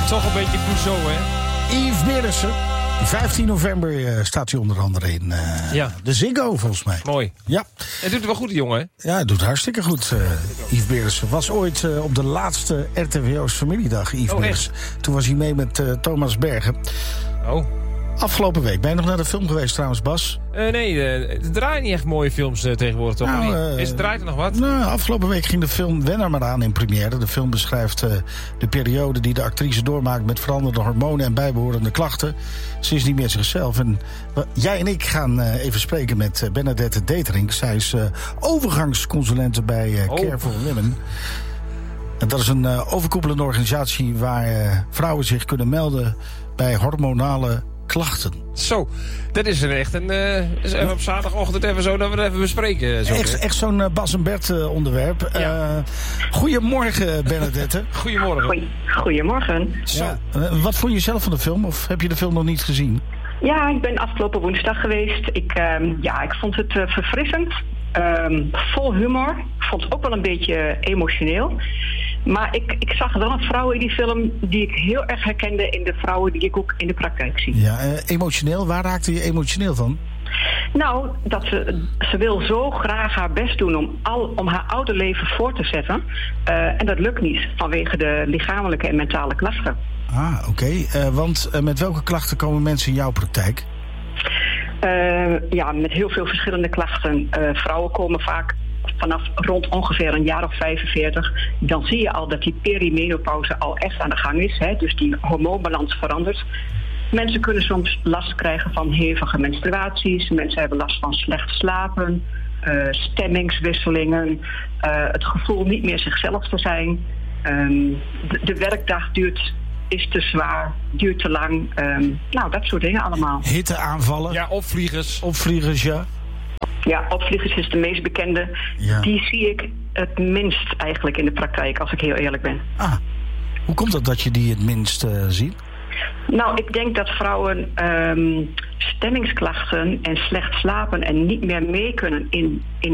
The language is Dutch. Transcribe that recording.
Toch een beetje Clouseau, hè? Yves Berendsen. 15 november staat hij onder andere in de Ziggo, volgens mij. Mooi. Ja. Hij doet het wel goed, die jongen, hè? Ja, hij doet hartstikke goed. Yves Berendsen was ooit op de laatste RTVO's familiedag. Yves Berendsen. Toen was hij mee met Thomas Bergen. Oh. Afgelopen week. Ben je nog naar de film geweest trouwens, Bas? Nee, het draaien niet echt mooie films tegenwoordig, toch? Draait er nog wat? Nou, afgelopen week ging de film Wen er maar aan in première. De film beschrijft de periode die de actrice doormaakt met veranderde hormonen en bijbehorende klachten. Ze is niet meer zichzelf. En jij en ik gaan even spreken met Bernadette Detering. Zij is overgangsconsulente bij Care for Women. En dat is een overkoepelende organisatie waar vrouwen zich kunnen melden bij hormonale klachten. Zo, dat is er echt. En even op zaterdagochtend even zo dat we het even bespreken. Zo echt zo'n Bas en Bert onderwerp. Ja. Goedemorgen, Bernadette. Goedemorgen. Goedemorgen. Ja. Wat vond je zelf van de film? Of heb je de film nog niet gezien? Ja, ik ben afgelopen woensdag geweest. Ik vond het verfrissend. Vol humor. Ik vond het ook wel een beetje emotioneel. Maar ik zag wel een vrouw in die film die ik heel erg herkende in de vrouwen die ik ook in de praktijk zie. Ja, emotioneel. Waar raakte je emotioneel van? Nou, dat ze wil zo graag haar best doen om haar oude leven voor te zetten. En dat lukt niet vanwege de lichamelijke en mentale klachten. Ah, oké. Want met welke klachten komen mensen in jouw praktijk? Met heel veel verschillende klachten. Vrouwen komen vaak vanaf rond ongeveer een jaar of 45. Dan zie je al dat die perimenopauze al echt aan de gang is. Hè? Dus die hormoonbalans verandert. Mensen kunnen soms last krijgen van hevige menstruaties. Mensen hebben last van slecht slapen. Stemmingswisselingen. Het gevoel niet meer zichzelf te zijn. De werkdag is te zwaar, duurt te lang. Dat soort dingen allemaal. Hitteaanvallen. Ja, opvliegers. Opvliegers, ja. Ja, opvliegers is de meest bekende. Ja. Die zie ik het minst eigenlijk in de praktijk, als ik heel eerlijk ben. Ah, hoe komt dat je die het minst ziet? Nou, ik denk dat vrouwen stemmingsklachten en slecht slapen en niet meer mee kunnen in